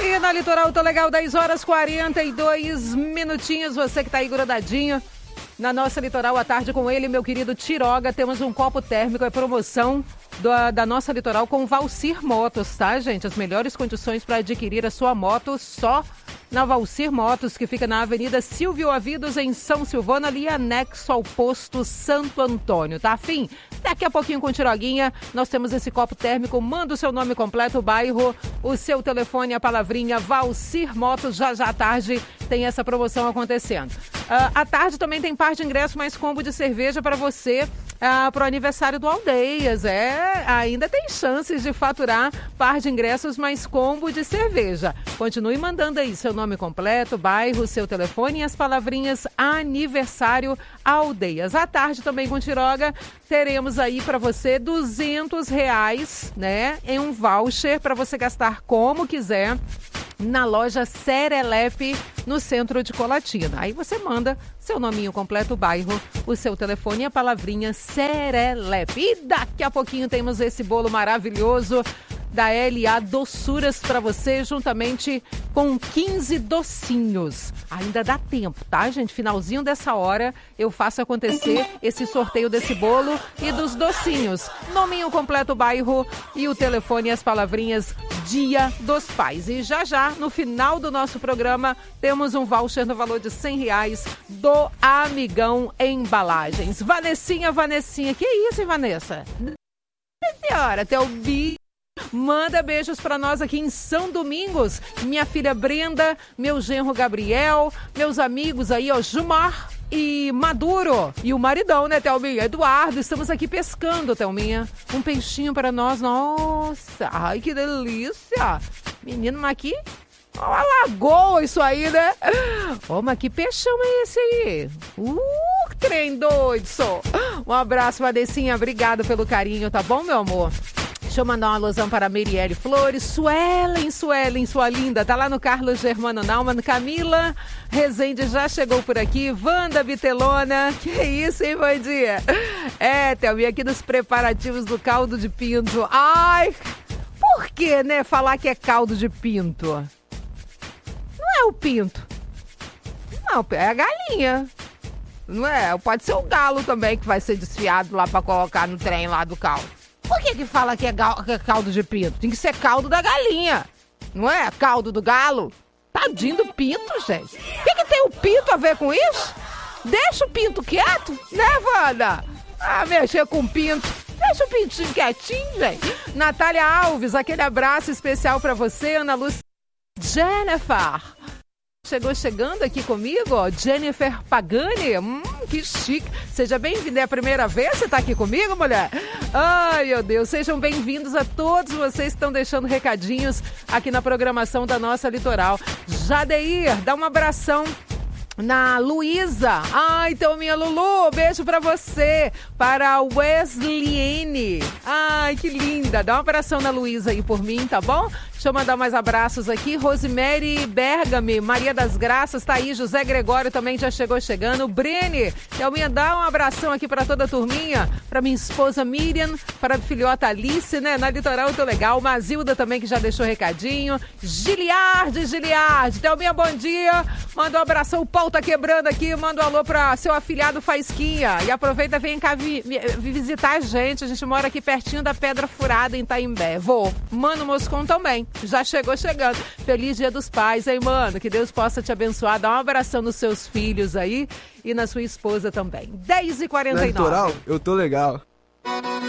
aqui na Litoral, tô legal, 10 horas 42 minutinhos. Você que tá aí grudadinho na nossa Litoral à tarde com ele, meu querido Tiroga. Temos um copo térmico, é promoção da nossa Litoral com Valcir Motos, tá, gente? As melhores condições para adquirir a sua moto só na Valcir Motos, que fica na Avenida Silvio Avidos, em São Silvano, ali anexo ao posto Santo Antônio, tá afim? Daqui a pouquinho com o Tiroguinha, nós temos esse copo térmico. Manda o seu nome completo, o bairro, o seu telefone, a palavrinha Valcir Motos. Já à tarde tem essa promoção acontecendo. À tarde também tem par de ingresso mais combo de cerveja para você para o aniversário do Aldeias. Ainda tem chances de faturar par de ingressos mais combo de cerveja. Continue mandando aí seu nome completo, bairro, seu telefone e as palavrinhas aniversário Aldeias. À tarde também com Tiroga teremos aí para você R$200, né, em um voucher para você gastar como quiser na loja Serelepe, no centro de Colatina. Aí você manda seu nominho completo, o bairro, o seu telefone e a palavrinha Serelepe. E daqui a pouquinho temos esse bolo maravilhoso da LA Doçuras para você, juntamente com 15 docinhos. Ainda dá tempo, tá, gente? Finalzinho dessa hora eu faço acontecer esse sorteio desse bolo e dos docinhos. Nominho completo, bairro e o telefone e as palavrinhas Dia dos Pais. E já, no final do nosso programa, temos um voucher no valor de R$100 do Amigão Embalagens. Vanessinha, que isso, hein, Vanessa? Senhora, teu bi. Manda beijos pra nós aqui em São Domingos. Minha filha Brenda, meu genro Gabriel, meus amigos aí, ó, Gilmar e Maduro. E o maridão, né, Thelminha? Eduardo, estamos aqui pescando, Thelminha. Um peixinho para nós. Nossa, ai, que delícia. Menino, mas aqui, uma lagoa isso aí, né? Mas que peixão é esse aí? Que trem doido, só. Um abraço, Vanessinha. Obrigado pelo carinho, tá bom, meu amor? Deixa eu mandar uma alusão para a Merielle Flores, Suelen, sua linda, tá lá no Carlos Germano Naumann. Camila Rezende já chegou por aqui, Wanda Vitelona, que isso, hein, bom dia? Thelminha, aqui nos preparativos do caldo de pinto. Ai, por que, né, falar que é caldo de pinto? Não é o pinto, não, é a galinha. Não é, pode ser o galo também que vai ser desfiado lá para colocar no trem lá do caldo. Por que fala que é caldo de pinto? Tem que ser caldo da galinha, não é? Caldo do galo? Tadinho do pinto, gente. O que tem o pinto a ver com isso? Deixa o pinto quieto, né, Wanda? Mexer com o pinto. Deixa o pintinho quietinho, gente. Natália Alves, aquele abraço especial pra você. Ana Lúcia Jennifer. Chegando aqui comigo, ó, Jennifer Pagani, que chique. Seja bem-vinda, é a primeira vez que você tá aqui comigo, mulher? Ai, meu Deus, sejam bem-vindos a todos vocês que estão deixando recadinhos aqui na programação da nossa Litoral. Jadeir, dá um abração na Luísa. Ai, então, minha Lulu, beijo pra você. Para a Wesleyene. Ai, que linda. Dá um abração na Luísa aí por mim, tá bom? Deixa eu mandar mais abraços aqui. Rosemary Bergame, Maria das Graças, tá aí. José Gregório também já chegando. Brene, Thelminha, dá um abração aqui pra toda a turminha. Pra minha esposa Miriam, para a filhota Alice, né? Na Litoral eu tô legal. Mazilda também, que já deixou recadinho. Giliardi. Thelminha, bom dia. Manda um abração. O pau tá quebrando aqui. Manda um alô pra seu afilhado Faisquinha. E aproveita, vem cá visitar a gente. A gente mora aqui pertinho da Pedra Furada, em Itaimbé. Mano Moscon também. Já chegando. Feliz Dia dos Pais, hein, mano? Que Deus possa te abençoar. Dá um abração nos seus filhos aí e na sua esposa também. 10h49. Na Litoral, eu tô legal.